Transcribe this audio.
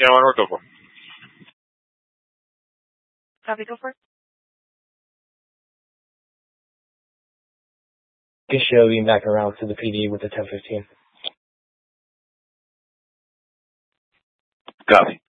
Yeah, one more, go for it. Copy, go for it. Show being back around to the PD with the 1015. Copy.